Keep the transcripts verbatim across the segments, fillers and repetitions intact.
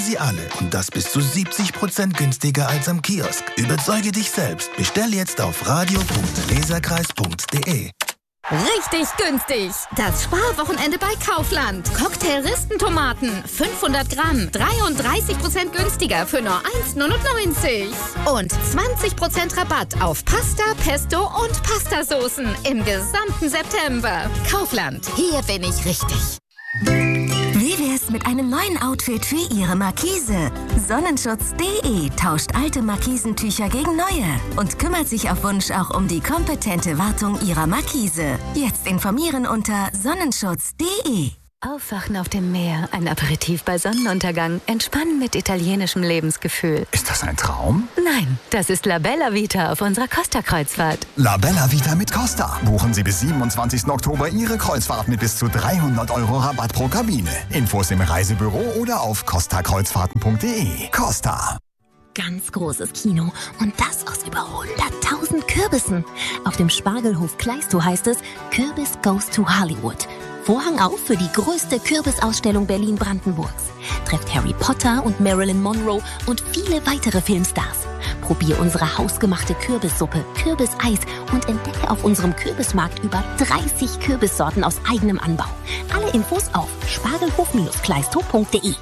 Sie alle und das bis zu siebzig Prozent günstiger als am Kiosk. Überzeuge dich selbst. Bestell jetzt auf radio punkt leserkreis punkt de. Richtig günstig! Das Sparwochenende bei Kaufland. Cocktail-Ristentomaten, fünfhundert Gramm, dreiunddreißig Prozent günstiger für nur eins Komma neunundneunzig. Und zwanzig Prozent Rabatt auf Pasta, Pesto und Pastasoßen im gesamten September. Kaufland, hier bin ich richtig. Wie wär's mit einem neuen Outfit für Ihre Markise? Sonnenschutz punkt de tauscht alte Markisentücher gegen neue und kümmert sich auf Wunsch auch um die kompetente Wartung Ihrer Markise. Jetzt informieren unter sonnenschutz punkt de. Aufwachen auf dem Meer, ein Aperitif bei Sonnenuntergang, entspannen mit italienischem Lebensgefühl. Ist das ein Traum? Nein, das ist La Bella Vita auf unserer Costa-Kreuzfahrt. La Bella Vita mit Costa. Buchen Sie bis siebenundzwanzigsten Oktober Ihre Kreuzfahrt mit bis zu dreihundert Euro Rabatt pro Kabine. Infos im Reisebüro oder auf costa kreuzfahrten punkt de. Costa. Ganz großes Kino und das aus über hunderttausend Kürbissen. Auf dem Spargelhof Kleistow heißt es, Kürbis goes to Hollywood. Vorhang auf für die größte Kürbisausstellung Berlin-Brandenburgs. Trefft Harry Potter und Marilyn Monroe und viele weitere Filmstars. Probier unsere hausgemachte Kürbissuppe, Kürbiseis und entdecke auf unserem Kürbismarkt über dreißig Kürbissorten aus eigenem Anbau. Alle Infos auf spargelhof kleistow punkt de.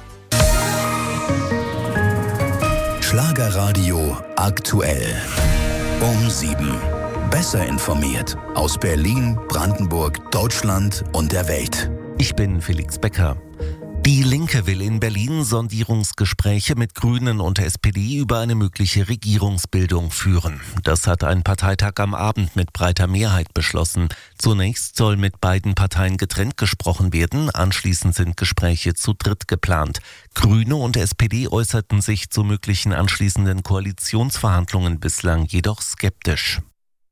Schlagerradio aktuell. Um sieben. Besser informiert aus Berlin, Brandenburg, Deutschland und der Welt. Ich bin Felix Becker. Die Linke will in Berlin Sondierungsgespräche mit Grünen und S P D über eine mögliche Regierungsbildung führen. Das hat ein Parteitag am Abend mit breiter Mehrheit beschlossen. Zunächst soll mit beiden Parteien getrennt gesprochen werden. Anschließend sind Gespräche zu dritt geplant. Grüne und S P D äußerten sich zu möglichen anschließenden Koalitionsverhandlungen bislang jedoch skeptisch.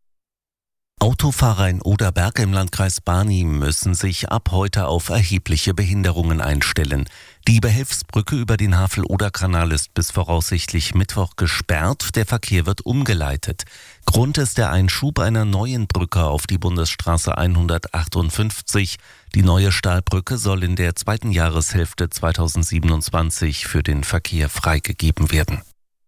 Autofahrer in Oderberg im Landkreis Barni müssen sich ab heute auf erhebliche Behinderungen einstellen. Die Behelfsbrücke über den Havel-Oder-Kanal ist bis voraussichtlich Mittwoch gesperrt. Der Verkehr wird umgeleitet. Grund ist der Einschub einer neuen Brücke auf die Bundesstraße hundertachtundfünfzig. Die neue Stahlbrücke soll in der zweiten Jahreshälfte zweitausendsiebenundzwanzig für den Verkehr freigegeben werden.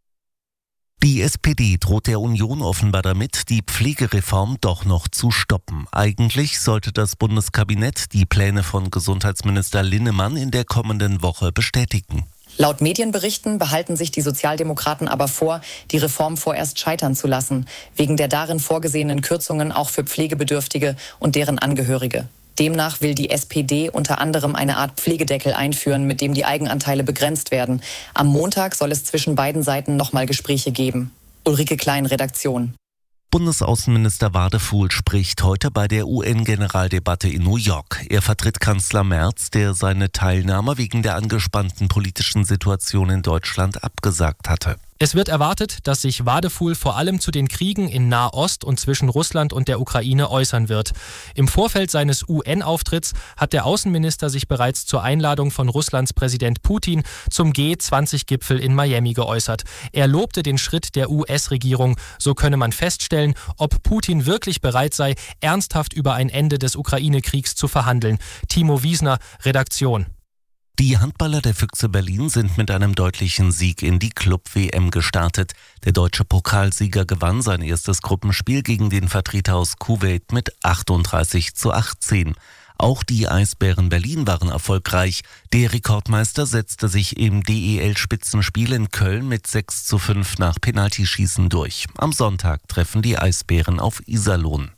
Die S P D droht der Union offenbar damit, die Pflegereform doch noch zu stoppen. Eigentlich sollte das Bundeskabinett die Pläne von Gesundheitsminister Linnemann in der kommenden Woche bestätigen. Laut Medienberichten behalten sich die Sozialdemokraten aber vor, die Reform vorerst scheitern zu lassen, wegen der darin vorgesehenen Kürzungen auch für Pflegebedürftige und deren Angehörige. Demnach will die S P D unter anderem eine Art Pflegedeckel einführen, mit dem die Eigenanteile begrenzt werden. Am Montag soll es zwischen beiden Seiten nochmal Gespräche geben. Ulrike Klein, Redaktion. Bundesaußenminister Wadefuhl spricht heute bei der U N-Generaldebatte in New York. Er vertritt Kanzler Merz, der seine Teilnahme wegen der angespannten politischen Situation in Deutschland abgesagt hatte. Es wird erwartet, dass sich Wadefuhl vor allem zu den Kriegen in Nahost und zwischen Russland und der Ukraine äußern wird. Im Vorfeld seines U N-Auftritts hat der Außenminister sich bereits zur Einladung von Russlands Präsident Putin zum G zwanzig Gipfel in Miami geäußert. Er lobte den Schritt der U S-Regierung. So könne man feststellen, ob Putin wirklich bereit sei, ernsthaft über ein Ende des Ukraine-Kriegs zu verhandeln. Timo Wiesner, Redaktion. Die Handballer der Füchse Berlin sind mit einem deutlichen Sieg in die Club-W M gestartet. Der deutsche Pokalsieger gewann sein erstes Gruppenspiel gegen den Vertreter aus Kuwait mit achtunddreißig zu achtzehn. Auch die Eisbären Berlin waren erfolgreich. Der Rekordmeister setzte sich im D E L-Spitzenspiel in Köln mit sechs zu fünf nach Penaltyschießen durch. Am Sonntag treffen die Eisbären auf Iserlohn.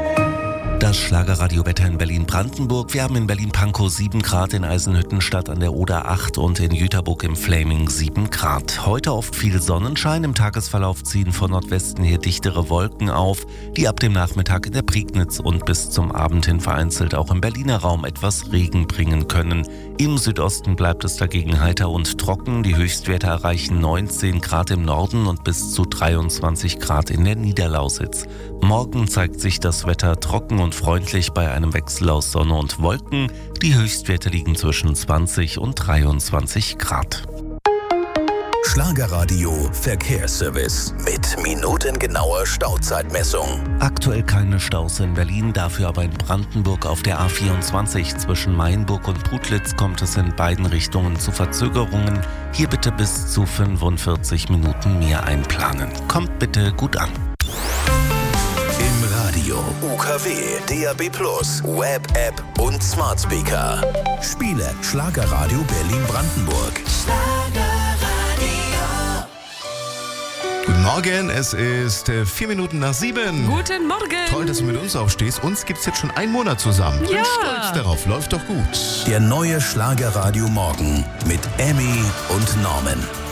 Das Schlagerradio-Wetter in Berlin-Brandenburg. Wir haben in Berlin-Pankow sieben Grad, in Eisenhüttenstadt an der Oder acht und in Jüterburg im Flaming sieben Grad. Heute oft viel Sonnenschein. Im Tagesverlauf ziehen von Nordwesten her dichtere Wolken auf, die ab dem Nachmittag in der Prignitz und bis zum Abend hin vereinzelt auch im Berliner Raum etwas Regen bringen können. Im Südosten bleibt es dagegen heiter und trocken. Die Höchstwerte erreichen neunzehn Grad im Norden und bis zu dreiundzwanzig Grad in der Niederlausitz. Morgen zeigt sich das Wetter trocken und freundlich bei einem Wechsel aus Sonne und Wolken. Die Höchstwerte liegen zwischen zwanzig und dreiundzwanzig Grad. Schlagerradio Verkehrsservice mit minutengenauer Stauzeitmessung. Aktuell keine Staus in Berlin, dafür aber in Brandenburg auf der A vierundzwanzig. Zwischen Mainburg und Putlitz kommt es in beiden Richtungen zu Verzögerungen. Hier bitte bis zu fünfundvierzig Minuten mehr einplanen. Kommt bitte gut an. Im Radio, U K W, D A B plus, Web-App und Smart Speaker. Spiele Schlagerradio Berlin-Brandenburg. Guten Morgen, es ist äh, vier Minuten nach sieben. Guten Morgen. Toll, dass du mit uns aufstehst. Uns gibt's jetzt schon einen Monat zusammen. Ja. Bin stolz darauf, läuft doch gut. Der neue Schlagerradio Morgen mit Emmy und Norman.